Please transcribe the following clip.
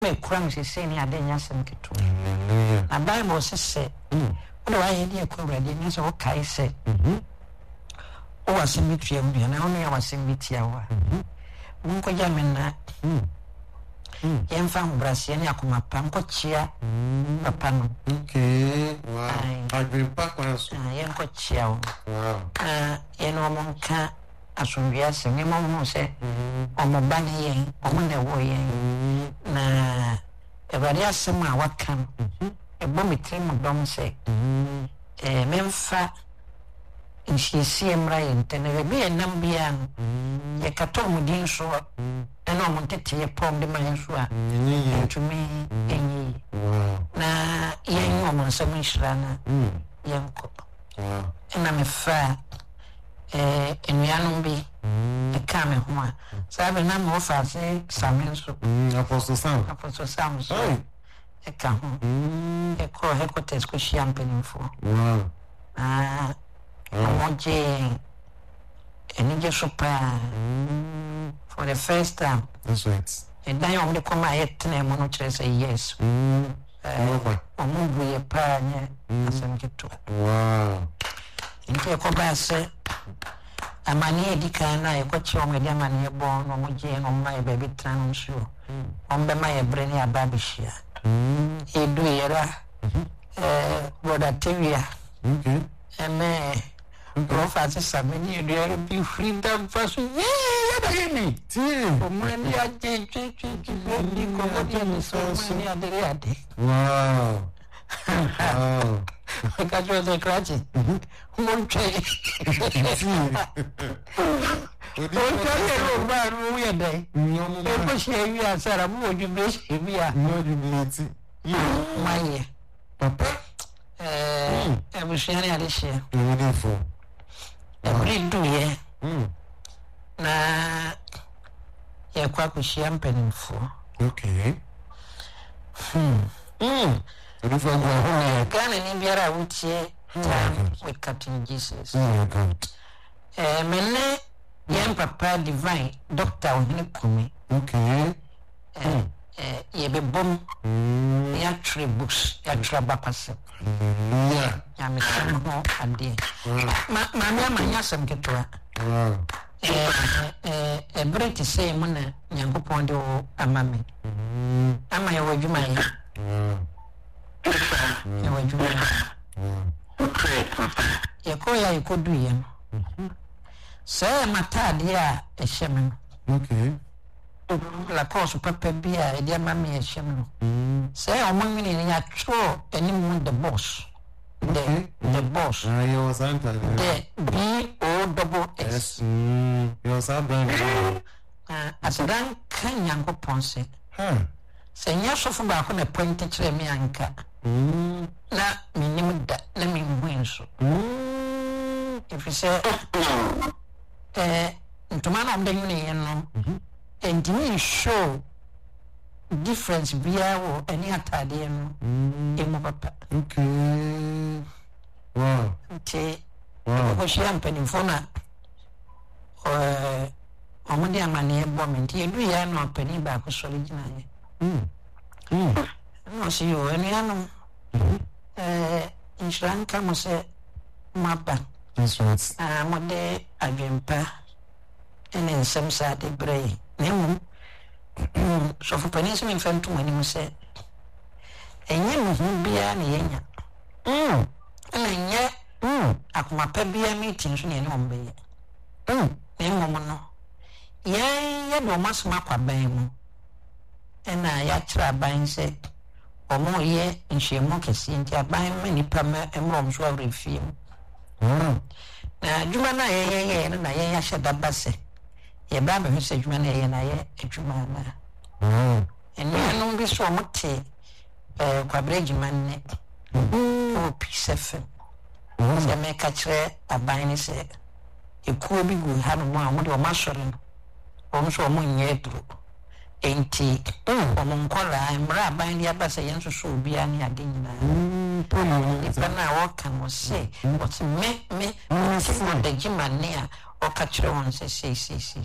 me kura me say ni ade nya sem keto na Bible say what do I hear ko ready nya so kai say o wasimitia mu na onu ya wasimitia wa munko jamena yemfa mbrasi ni akoma pa nko chia papa no okay wow agripa kwa so yenko chia wow yeno monka asumvia se ni mo se omo bani yen omo na wo yen na ebade asem a waka ebo mitim dom se memfa nshisi emra yentene be enam bia ye kato mudin so eno mo tete ye pom de man so a ntumi enyi na yen omo nsam nshirana yenko ena mefa enuanom bi eka me ho a sabe na mo fa se samen so Apostle Sam so eka ho eko headquarters ko champagne fo Omoje enije super for the first time. That's right. And then you come at name no say yes. Omubu ye pa nye asem keto. Wow. Nke ko ba se amani edika na e ko chi o me dia mani e bon no moje no mai baby tran so. Ombe mai breni ababishia. Edu yera brother Tevia. Okay. Amen. Prophet Samini you be freedom first. Yeah, Team. Many are Wow. Wow. I got you the crutch. One tray. Na ya kwa kushia mpenimfu. Okay. Gana ni biara utie time with Captain Jesus. Oh God. Mene yem papa divine doctor ohne kumi. Okay. Ye be bom. Ya tre books, ya tra bapase. Yeah. Ya me no ade. Ma manya sem ketwa. Wow. Briti say muna nyankopon de o amame. Ama ya wadwuma ya. Ya wadwuma. Ya ko ya ikodu ye no. Say matade a ehyem no. Okay. La course papa bia e dia mame ehyem no. Say o mangini ni ya tro enimu the boss. The boss. You was Santa. The BOSS. You was Santa. Asadan kan Nyankopon se. Se nya sofo ba ko na point kire me anka. Na minim da na mi nso. If you say ntoma na omde nyune yen no. Entimi show difference bia wo any atade no. Emu papa. Okay. Wow. Wow. Ko shia mpenimfo na omudi amane bomenti edu ya no pani ba ko sori gina ye. No si yo eni anu. Inshranka mo se mapa. That's right. Mode adwempa ene nsem sa de brei. Nemu so fu pani se mfentu mani mo se enye no hu bia na yenya. Enye akuma pa bia meeting so ne ombe ye. Nemu no ya do masoma kwa ban mu ena ya kira ban se omo ye nhwemu kesi nti aban ma nipa ma emrom so awrefie na djuma na ye na ye ya sheda base ye ba be se djuma na ye na ye djuma na eni anu bi so mote kwa breji manne o P7 se me ka kire aban ni se ekuo bi gu ha no mo de o masore no so mo nyedro enti nkola mra ban dia basa yenso so bia ni ade nyina na woka mo se what me the gimania o ka kire won se